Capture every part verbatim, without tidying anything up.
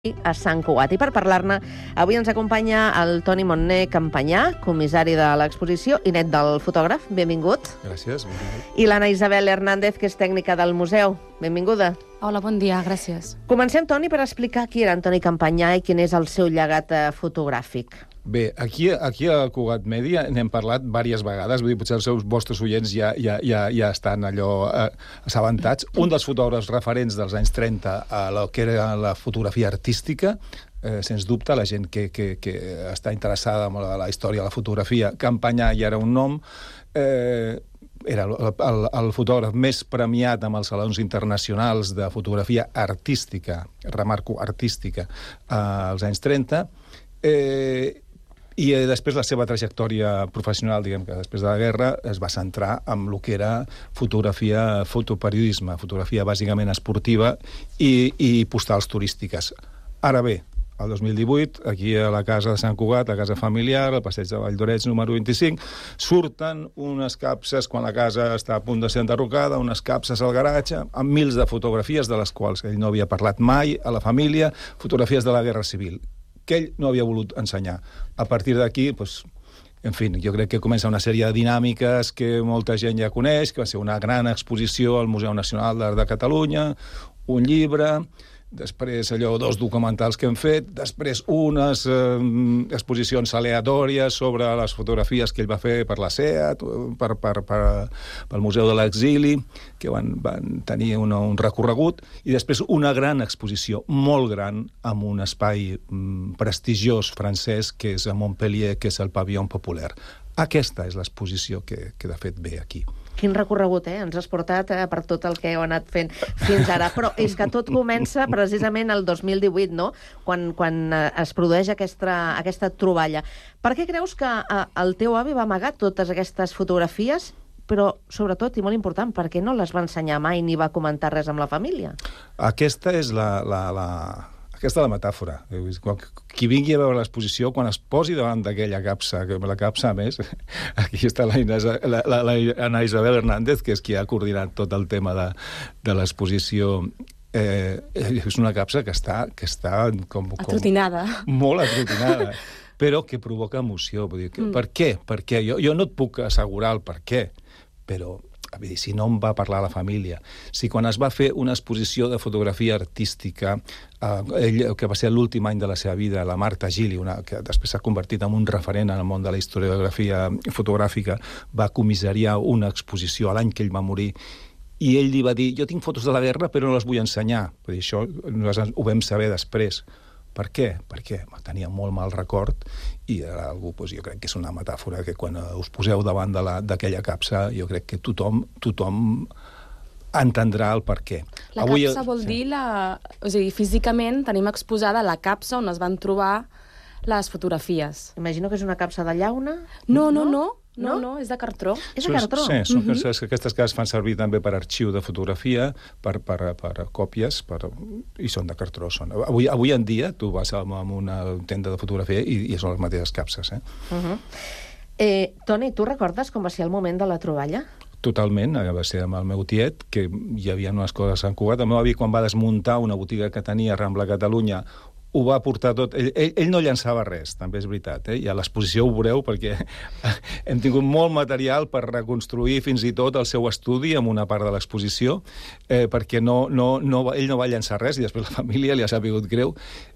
a Sant Cugat. I per parlar-ne, avui ens acompanya el Toni Montner Campanyà, comissari de l'exposició, i net del fotògraf. Benvingut. Gràcies, benvingut. I l'Anna Isabel Hernández, que és tècnica del museu. Benvinguda. Hola, bon dia, gràcies. Comencem, Toni, per explicar qui era en Toni Campanyà i quin és el seu llegat eh, fotogràfic. Bé, aquí, aquí a Cugat Mèdia n'hem parlat diverses vegades, vull dir, potser els seus vostres oients ja, ja, ja, ja estan allò eh, assabentats. Un dels fotògrafs referents dels anys trenta a lo que era la fotografia artística, eh, sens dubte, la gent que, que, que està interessada en la, la història de la fotografia, Campanyà ja era un nom, eh, era el, el, el fotògraf més premiat amb els salons internacionals de fotografia artística, remarco, artística, eh, als anys trenta, eh, i eh, després la seva trajectòria professional, diguem que després de la guerra, es va centrar en el que era fotografia, fotoperiodisme, fotografia bàsicament esportiva i, i postals turístiques. Ara bé, el dos mil divuit, aquí a la casa de Sant Cugat, la casa familiar, al passeig de Valldoreix número vint-i-cinc, surten unes capses, quan la casa està a punt de ser enderrocada, unes capses al garatge, amb mils de fotografies de les quals ell no havia parlat mai a la família, fotografies de la Guerra Civil, que ell no havia volut ensenyar. A partir d'aquí, doncs, en fi, jo crec que comença una sèrie de dinàmiques que molta gent ja coneix, que va ser una gran exposició al Museu Nacional d'Art de Catalunya, un llibre, després allò, dos documentals que hem fet, després unes eh, exposicions aleatòries sobre les fotografies que ell va fer per la SEAT, per, per, per, pel Museu de l'Exili, que van, van tenir una, un recorregut, i després una gran exposició, molt gran, amb un espai mm, prestigiós francès, que és a Montpellier, que és el Pavillon Populaire. Aquesta és l'exposició que, que de fet ve aquí. Quin recorregut, eh? Ens has portat eh, per tot el que heu anat fent fins ara. Però és que tot comença precisament el dos mil divuit, no? Quan, quan eh, es produeix aquesta, aquesta troballa. Per què creus que eh, el teu avi va amagar totes aquestes fotografies, però, sobretot, i molt important, per què no les va ensenyar mai ni va comentar res amb la família? Aquesta és la... la, la... Aquesta és la metàfora. Qui vingui a veure l'exposició, quan es posi davant d'aquella capsa, que la capsa, a més, aquí està la, Inés, la, la, la Ana Isabel Hernández, que és qui ha coordinat tot el tema de, de l'exposició. Eh, és una capsa que està, que està com, com, atrotinada. Molt atrotinada, però que provoca emoció. Vull dir, que, mm. Per què? Per què? Jo, jo no et puc assegurar el per què, però... Dir, si no em va parlar la família, si quan es va fer una exposició de fotografia artística, eh, ell, que va ser l'últim any de la seva vida, la Marta Gili, una, que després s'ha convertit en un referent en el món de la historiografia fotogràfica, va comissariar una exposició a l'any que ell va morir, i ell li va dir, jo tinc fotos de la guerra però no les vull ensenyar. Vull dir, això nosaltres ho vam saber després. Per què? Perquè tenia molt mal record i era algú, doncs, jo crec que és una metàfora que quan us poseu davant d'aquella capsa, jo crec que tothom, tothom entendrà el per què. La Avui, capsa vol sí. dir, la, o sigui, físicament tenim exposada la capsa on es van trobar les fotografies. Imagino que és una capsa de llauna. No, no, no. no. No, no, és de cartró. És de cartró? Sí, són uh-huh. aquestes, aquestes que es fan servir també per arxiu de fotografia, per, per, per còpies, per, i són de cartró. Són. Avui, avui en dia tu vas a una tenda de fotografia i, i són les mateixes capses. Eh? Uh-huh. eh, Toni, tu recordes com va ser el moment de la troballa? Totalment, va ser amb el meu tiet, que hi havia unes coses a Sant Cugat. El meu avi, quan va desmuntar una botiga que tenia a Rambla Catalunya, ho va portar tot. Ell, ell, ell no llançava res, també és veritat. Eh? I a l'exposició ho veureu, perquè hem tingut molt material per reconstruir fins i tot el seu estudi en una part de l'exposició, eh, perquè no, no, no, ell no va llançar res, i després la família li ha sabut greu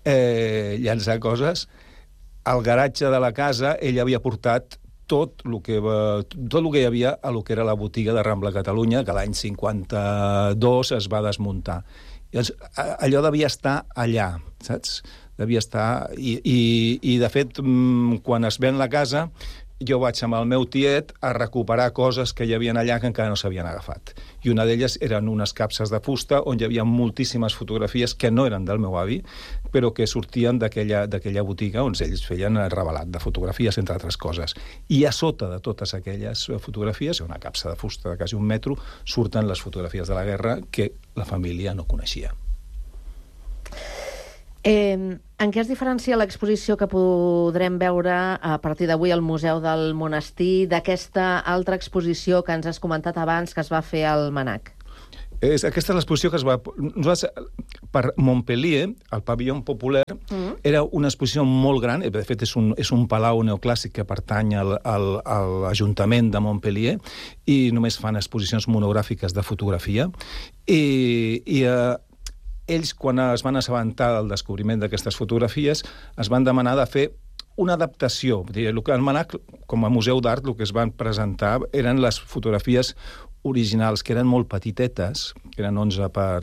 eh, llançar coses. Al garatge de la casa ell havia portat tot el que, va, tot el que hi havia a lo que era la botiga de Rambla Catalunya, que l'any cinquanta-dos es va desmuntar. Llavors, allò devia estar allà, saps? Devia estar... I, i, i de fet, quan es ven la casa, jo vaig amb el meu tiet a recuperar coses que hi havia allà que encara no s'havien agafat. I una d'elles eren unes capses de fusta on hi havia moltíssimes fotografies que no eren del meu avi, però que sortien d'aquella botiga on ells feien revelat de fotografies, entre altres coses. I a sota de totes aquelles fotografies, una capsa de fusta de quasi un metro, surten les fotografies de la guerra que la família no coneixia. Eh, en què es diferencia l'exposició que podrem veure a partir d'avui al Museu del Monestir d'aquesta altra exposició que ens has comentat abans que es va fer al MNAC? És, aquesta és l'exposició que es va... Nosaltres, per Montpellier, el pavillon popular, mm. era una exposició molt gran, de fet és un, és un palau neoclàssic que pertany al, al, a l'Ajuntament de Montpellier, i només fan exposicions monogràfiques de fotografia, i, i eh, ells, quan es van assabentar del descobriment d'aquestes fotografies, es van demanar de fer una adaptació. El Manac, com a museu d'art, el que es van presentar eren les fotografies originals, que eren molt petitetes, que eren onze per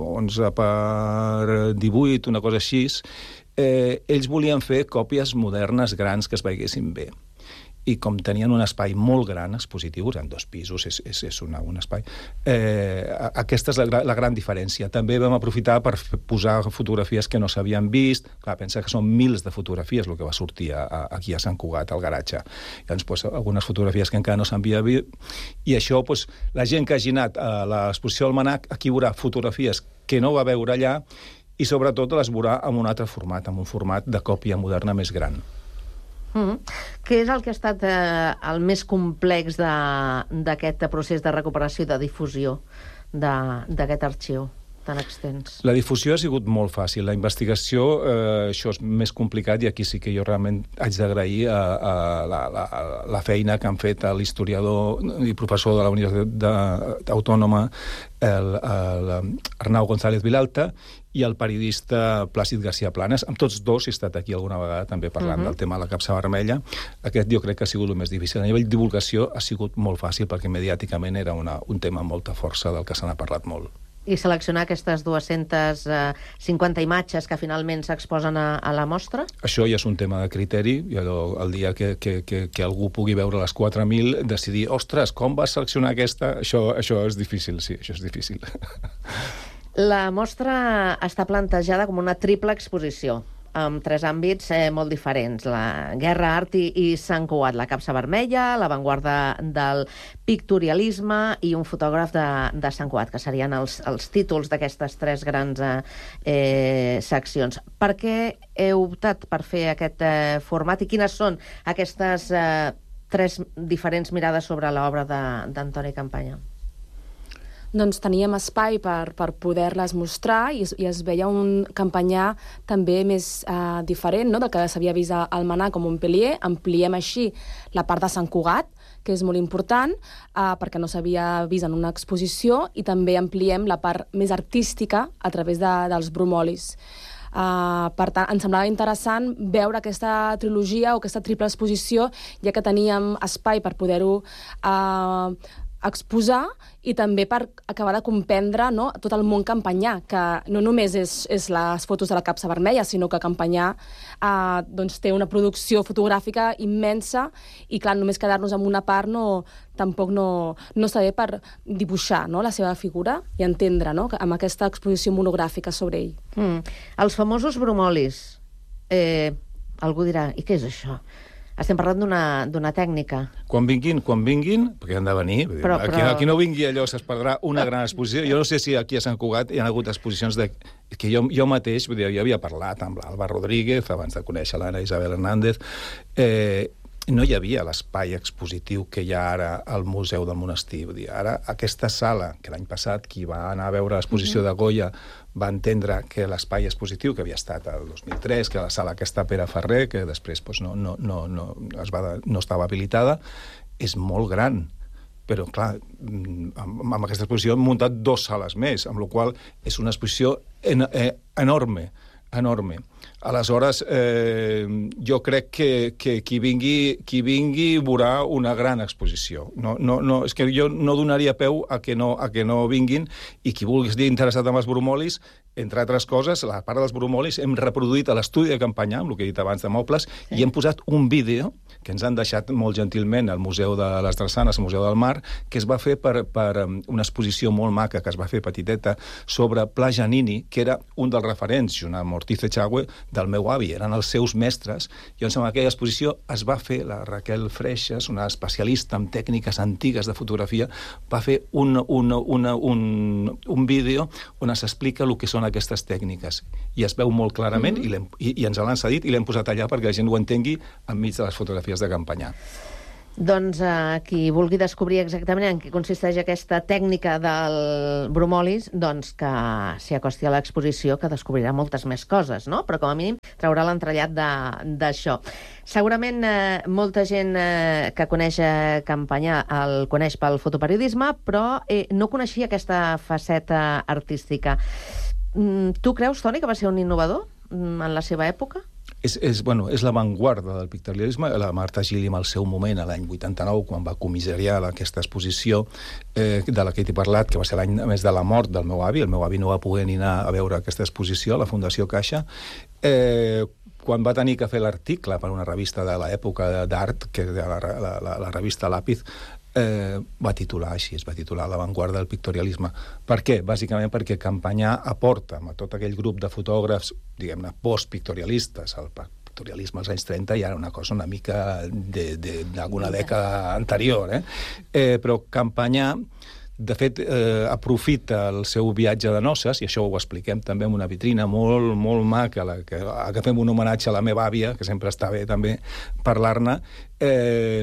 divuit, una cosa així. Eh, ells volien fer còpies modernes, grans, que es veiessin bé. I com tenien un espai molt gran, expositiu, en dos pisos, és, és, és una, un espai, eh, aquesta és la, la gran diferència. També vam aprofitar per posar fotografies que no s'havien vist. Clar, pensa que són mils de fotografies el que va sortir a, a, aquí a Sant Cugat, al garatge. Llavors, pues, algunes fotografies que encara no s'havien vist. I això, pues, la gent que hagi anat a l'exposició del Manac, aquí veurà fotografies que no va veure allà, i sobretot les veurà en un altre format, en un format de còpia moderna més gran. Mm. Què és el que ha estat eh, el més complex d'aquest procés de recuperació i de difusió d'aquest arxiu tan extens? La difusió ha sigut molt fàcil. La investigació, eh, això és més complicat, i aquí sí que jo realment haig d'agrair a, a la, la, la feina que han fet l'historiador i professor de la Universitat Autònoma, el, el Arnau González Vilalta, i el periodista Plàcid García Planas. Amb tots dos he estat aquí alguna vegada també parlant uh-huh. del tema de la capsa vermella. Aquest jo crec que ha sigut el més difícil. A nivell de divulgació ha sigut molt fàcil perquè mediàticament era una, un tema amb molta força del que se n'ha parlat molt. I seleccionar aquestes dues-centes cinquanta imatges que finalment s'exposen a, a la mostra? Això ja és un tema de criteri. I el dia que, que, que, que algú pugui veure les quatre mil, decidir, ostres, com vas seleccionar aquesta? Això, això és difícil, sí, això és difícil. La mostra està plantejada com una triple exposició, amb tres àmbits eh, molt diferents. La guerra, art i, i Sant Cugat, la capsa vermella, l'avantguarda del pictorialisme i un fotògraf de, de Sant Cugat, que serien els, els títols d'aquestes tres grans eh, seccions. Per què heu optat per fer aquest eh, format i quines són aquestes eh, tres diferents mirades sobre l'obra d'Antoni Campanya? Doncs teníem espai per, per poder-les mostrar i es, i es veia un Campanyà també més eh, diferent, no?, del que s'havia vist al Manac com Montpellier. Ampliem així la part de Sant Cugat, que és molt important, eh, perquè no s'havia vist en una exposició, i també ampliem la part més artística a través de, dels bromolis. Uh, per tant, ens semblava interessant veure aquesta trilogia o aquesta triple exposició, ja que teníem espai per poder-ho uh, exposar i també per acabar de comprendre, no, tot el món campanyà, que no només és, és les fotos de la capsa vermella, sinó que Campanyà eh, doncs té una producció fotogràfica immensa i, clar, només quedar-nos en una part no, tampoc no, no està bé per dibuixar, no, la seva figura i entendre, no, amb aquesta exposició monogràfica sobre ell. Mm. Els famosos bromolis. Eh, algú dirà, i què és això? Estem parlant d'una tècnica. Quan vinguin, quan vinguin, perquè han de venir. Però, però... Aquí, aquí no vingui allò, es perdrà una gran exposició. Jo no sé si aquí a Sant Cugat hi ha hagut exposicions de... que jo, jo mateix, vull dir, jo havia parlat amb l'Alba Rodríguez, abans de conèixer l'Anna Isabel Hernández, eh, no hi havia l'espai expositiu que hi ha ara al Museu del Monestir. Vull dir, ara aquesta sala, que l'any passat qui va anar a veure l'exposició de Goya va entendre que l'espai expositiu, que havia estat el dos mil tres, que la sala aquesta Pere Ferrer, que després doncs, no, no, no, no, es va, no estava habilitada, és molt gran. Però, clar, amb, amb aquesta exposició hem muntat dues sales més, amb la qual és una exposició en, eh, enorme, enorme. Aleshores, eh, jo crec que, que qui vingui, qui vingui veurà una gran exposició. No, no, no, és que jo no donaria peu a que no, a que no vinguin, i qui vulgui estar interessat en els bromolis, entre altres coses, la part dels bromolis hem reproduït a l'estudi de Campanyà, amb el que he dit abans de mobles, sí. I hem posat un vídeo que ens han deixat molt gentilment al Museu de les Drassanes, al Museu del Mar, que es va fer per, per una exposició molt maca que es va fer petiteta sobre Pla Giannini, que era un dels referents, junt amb Ortiz Echagüe, del meu avi, eren els seus mestres. I en aquella exposició es va fer, la Raquel Freixas, una especialista en tècniques antigues de fotografia, va fer un, un, una, un, un vídeo on s'explica el que són aquestes tècniques. I es veu molt clarament, mm-hmm. i, i, i ens l'han cedit i l'hem posat allà perquè la gent ho entengui enmig de les fotografies de Campanyà. Doncs eh, qui vulgui descobrir exactament en què consisteix aquesta tècnica del bromolis, doncs que s'hi acosti a l'exposició, que descobrirà moltes més coses, no? Però com a mínim traurà l'entrellat d'això. Segurament eh, molta gent eh, que coneix eh, Campanyà el coneix pel fotoperiodisme, però eh, no coneixia aquesta faceta artística. Mm, tu creus, Toni, que va ser un innovador mm, en la seva època? És, és, bueno, és l'avantguarda del pictorialisme. La Marta Gili, al seu moment, l'any vuitanta-nou, quan va comissariar aquesta exposició eh, de la que t'he parlat, que va ser l'any més de la mort del meu avi, el meu avi no va poder ni anar a veure aquesta exposició a la Fundació Caixa, eh, quan va tenir que fer l'article per una revista de l'època d'art, que era la, la, la, la revista Lápiz, Eh, va titular així, es va titular l'avantguarda del pictorialisme. Per què? Bàsicament perquè Campanyà aporta a tot aquell grup de fotògrafs, diguem-ne, post-pictorialistes. El pictorialisme als anys trenta ja era una cosa una mica d'alguna dècada anterior, eh? Eh, però Campanyà, de fet, eh, aprofita el seu viatge de noces, i això ho expliquem també en una vitrina molt, molt maca, la que agafem un homenatge a la meva àvia, que sempre està bé també parlar-ne, eh,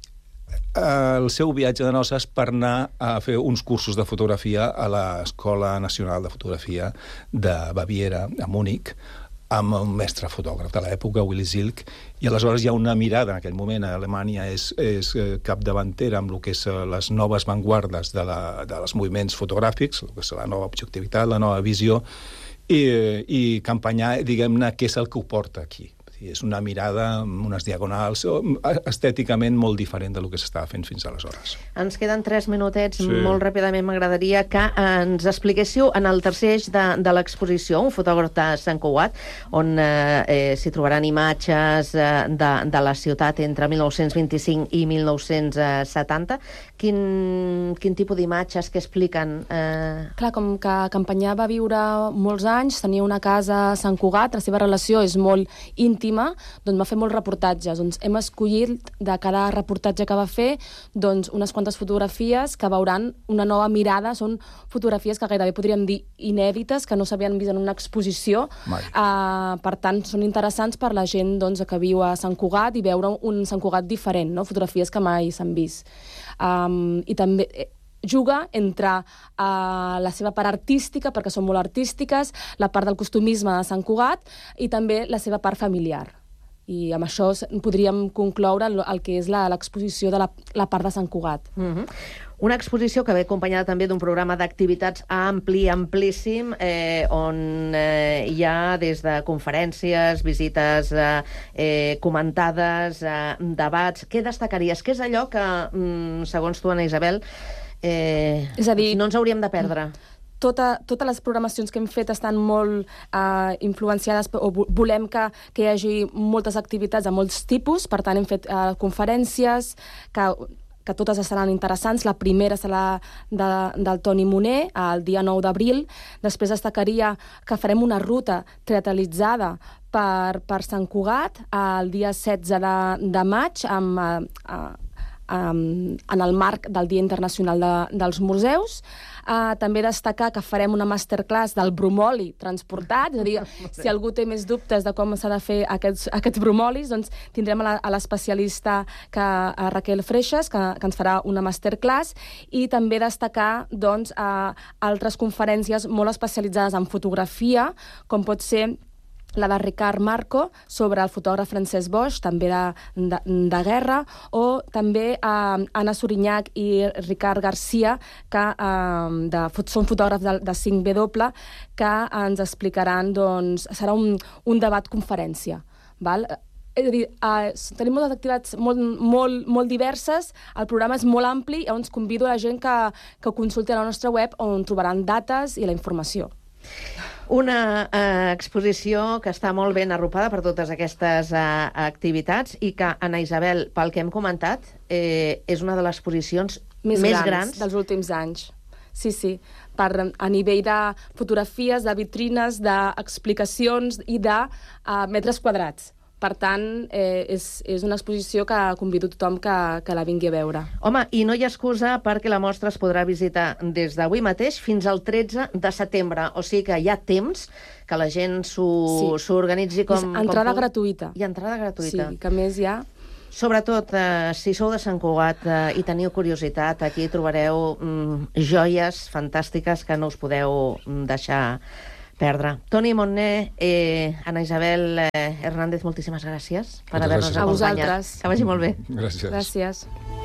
el seu viatge de noces per anar a fer uns cursos de fotografia a l'Escola Nacional de Fotografia de Baviera, a Múnich, amb un mestre fotògraf de l'època, Willy Zilk, i aleshores hi ha una mirada, en aquell moment a Alemanya és, és capdavantera amb el que és les noves vanguardes de, la, de els moviments fotogràfics, el que és la nova objectivitat, la nova visió, i, i Campanyà, diguem-ne, què és el que ho porta aquí. És una mirada amb unes diagonals estèticament molt diferent del que s'estava fent fins aleshores. Ens queden tres minutets. Sí. Molt ràpidament m'agradaria que ens expliquéssiu en el tercer eix de, de l'exposició, un fotògraf de Sant Cugat, on eh, eh, s'hi trobaran imatges eh, de, de la ciutat entre mil nou-cents vint-i-cinc i mil nou-cents setanta. Quin, quin tipus d'imatges que expliquen? Eh... Clar, com que Campanyà va viure molts anys, tenia una casa a Sant Cugat, la seva relació és molt íntima, doncs va fer molts reportatges. Doncs hem escollit de cada reportatge que va fer doncs, unes quantes fotografies que veuran una nova mirada. Són fotografies que gairebé podríem dir inèdites, que no s'havien vist en una exposició. Uh, per tant, són interessants per la gent doncs, que viu a Sant Cugat i veure un Sant Cugat diferent, no? Fotografies que mai s'han vist. Um, I també juga entre uh, la seva part artística, perquè són molt artístiques, la part del costumisme de Sant Cugat i també la seva part familiar. I amb això podríem concloure el, el que és l'exposició de la, la part de Sant Cugat. Mm-hmm. Una exposició que ve acompanyada també d'un programa d'activitats ampli, amplíssim, eh, on eh, hi ha des de conferències, visites eh, eh, comentades, eh, debats. Què destacaries? Què és allò que, mm, segons tu, Anna Isabel, eh, és a dir, no ens hauríem de perdre? Tota, totes les programacions que hem fet estan molt uh, influenciades, o volem que, que hi hagi moltes activitats de molts tipus, per tant hem fet uh, conferències que, que totes seran interessants. La primera serà de, del Toni Moner, el dia nou d'abril. Després destacaria que farem una ruta teatralitzada per, per Sant Cugat el dia setze de, de maig, amb... Uh, uh, Um, en el marc del Dia Internacional de, dels Museus. Uh, també destacar que farem una masterclass del bromoli transportat, és a dir, si algú té més dubtes de com s'ha de fer aquests, aquests bromolis, doncs tindrem a l'especialista que, a Raquel Freixas, que, que ens farà una masterclass, i també destacar doncs, uh, altres conferències molt especialitzades en fotografia, com pot ser la de Ricard Marco, sobre el fotògraf Francesc Boix, també de, de, de guerra, o també eh, Anna Sorinyac i Ricard Garcia, que eh, de, són fotògrafs de, de cinc W, que ens explicaran, doncs, serà un, un debat conferència, val? És a dir, eh, tenim moltes activitats molt, molt, molt diverses, el programa és molt ampli, llavors convido a la gent que, que consulti a la nostra web, on trobaran dates i la informació. Una eh, exposició que està molt ben arropada per totes aquestes eh, activitats i que, Anna Isabel, pel que hem comentat, eh, és una de les exposicions més, més grans, grans dels últims anys. Sí, sí, per, a nivell de fotografies, de vitrines, d'explicacions i de uh, metres quadrats. Per tant, eh, és, és una exposició que convido tothom que, que la vingui a veure. Home, i no hi ha excusa perquè la mostra es podrà visitar des d'avui mateix fins al tretze de setembre. O sigui que hi ha temps que la gent s'organitzi sí. com... És entrada com... gratuïta. I entrada gratuïta. Sí, que a més hi ha... Sobretot, eh, si sou de Sant Cugat eh, i teniu curiositat, aquí trobareu mm, joies fantàstiques que no us podeu mm, deixar perdre. Toni Montner, eh, Ana Isabel eh, Hernández, moltíssimes gràcies per Moltes haver-nos gràcies. acompanyat. A vosaltres. Que vagi molt bé. Gràcies. Gràcies.